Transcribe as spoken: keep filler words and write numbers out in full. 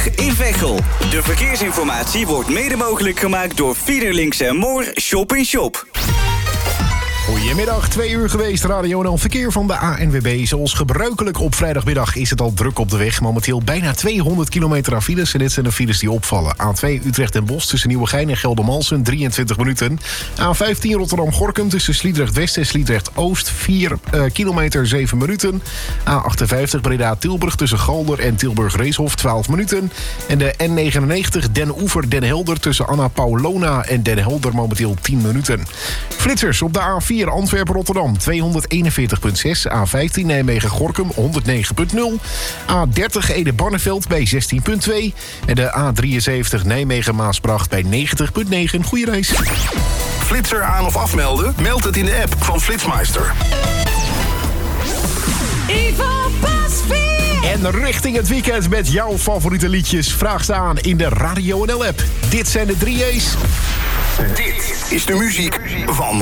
in Veghel. De verkeersinformatie wordt mede mogelijk gemaakt door Fiederlinks en Moor Shop in Shop. Goedemiddag, twee uur geweest. Radio N L Verkeer van de A N W B. Zoals gebruikelijk op vrijdagmiddag is het al druk op de weg. Momenteel bijna tweehonderd kilometer aan files. En dit zijn de files die opvallen. A twee Utrecht en Bos tussen Nieuwegein en Geldermalsen, drieëntwintig minuten. A vijftien Rotterdam-Gorkum tussen Sliedrecht-West en Sliedrecht-Oost, vier uh, kilometer, zeven minuten. A achtenvijftig Breda-Tilburg tussen Galder en Tilburg-Reeshof, twaalf minuten. En de N negenennegentig Den Oever-Den Helder tussen Anna Paulona en Den Helder momenteel tien minuten. Flitsers op de A vier Antwerpen-Rotterdam tweehonderdeenenveertig komma zes. A vijftien Nijmegen-Gorkum honderdnegen komma nul. A dertig Ede-Barneveld bij zestien komma twee. En de A drieënzeventig Nijmegen-Maasbracht bij negentig komma negen. Goeie reis. Flitser aan of afmelden? Meld het in de app van Flitsmeister. Ivo Pasveer. En richting het weekend met jouw favoriete liedjes. Vraag ze aan in de Radio N L app. Dit zijn de drie A's. Dit is de muziek van